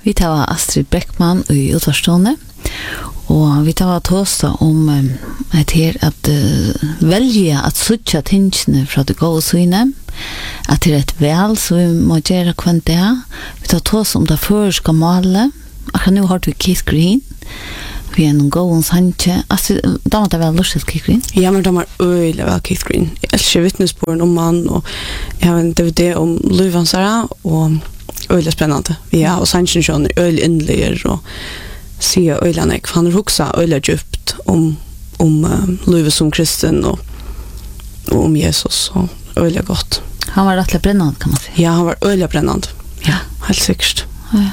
Vi tar Astrid Bäckman i utvarstående, og vi tar tåsta om at her at velge at suttja tingene fra det gode syne, at det er et vel, så vi må gjøre kvant det. Vi tar tåsta om det føreska målet, akkurat nå har vi Keith Green, vi er noen gode sanje. Astrid, da må det være lustig Keith Green? Ja, men de har øyelig vel Keith Green. Jeg elsker vittnesborden om han, og jeg har en DVD om Luivansara, og øyelig spennende. Ja, og sannsyn skjønner øyelig inderligere, og sier øyelig han ikke. Han har hukset øyelig djupt om livet som kristen, og om Jesus, og øyelig godt. Han var rettelig brennende, kan man si. Ja, han var øyelig brennende. Ja, helt sikkert. Ja.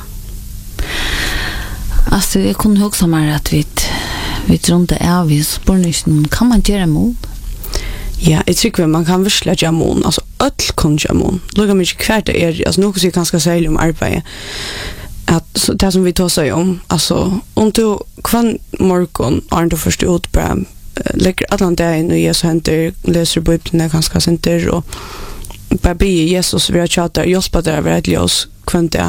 Altså, jeg kunne hukse meg at vi trodde av i spørsmålen, kan man gjøre mål? Ja, jeg tror man kan virkelig gjøre mål. Altså, øll kan gjøre mål. Lukket meg ikke hvert det er, altså, noe som jeg ganske særlig om arbeidet, at det som vi tar seg om, altså, om du kvann morgen, har du forstått utbra, legger alle dagen og Jesus henter, leser Bibelen ganske senter, og bare be Jesus ved å tjata, hjelpe deg ved et ljøs, kvann det,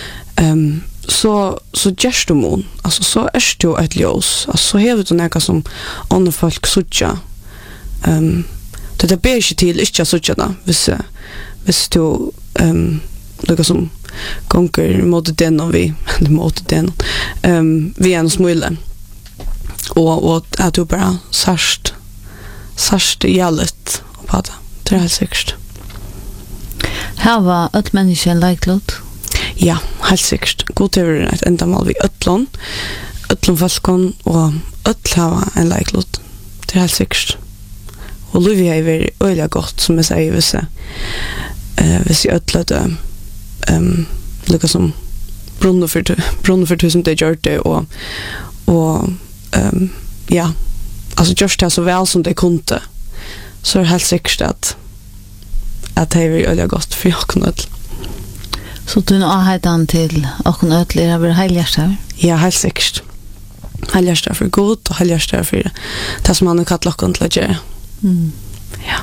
så gjør du mån, altså, så er du et ljøs, altså, så hever du noe som andre folk sutja, det ber ikke til ikke sutja da, hvis du noe som gonger mot den og vi vi er en smule og at du bare sørst gjeldet på det. Det er helt sikkert. Her var ett menneske en leiklåt? Ja, helt sikkert. God til et enda mål vi øtlån folkene, og øtl har en leiklåt. Det er helt sikkert. Og Luvi har vært øyelig godt, som jeg sier, hvis jeg øtlete lukka som brunner for tusen det gjør det, og ja, altså gjørs det så vel som det kunde, så er det helt sikkert at det er øyelig godt for åkken øtl. Så du nå avheitan til åkken øtl er over heilhjertet? Ja, helt sikkert. Heilhjertet for god, og heilhjertet for det som han har katt åkken til å gjøre. Ja.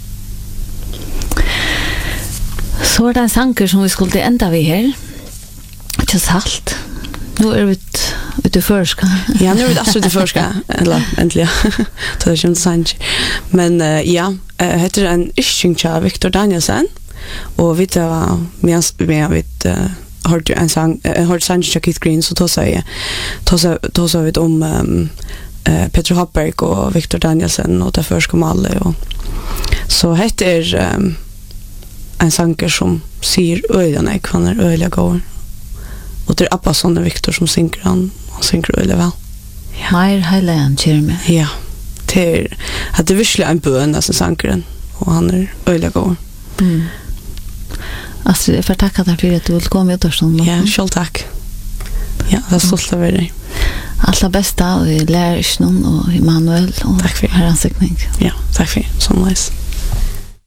Så det en sanger som vi skulle enda vi her. Ikke salt. Nå er vi ute i førska. Ja, nå er vi absolutt i førska. Eller, endelig. Det er ikke sanger. Men ja, heter en Isching tja Victor Danielsen. Og vi var med hørte en sang, hørte sanger tja Keith Green, så då sa vi om Peter Hopberg og Victor Danielsen og det førska malet. Så heter en sanger som sier øyene ikke, han er øyelig gården. Og det er Abbasson og Victor som synger han synger øyelig vel. Ja. Mer hele han kjører med. Ja, det er virkelig en bøn, denne sangeren, og han er øyelig gården. Astrid, jeg får takke deg for at du vil komme i utårstånden. Ja, selv takk. Ja, det er stolt av deg. Alt det beste, og i lærersnoen, og Immanuel, og takk for herransikning. Ja, takk for sånn nice.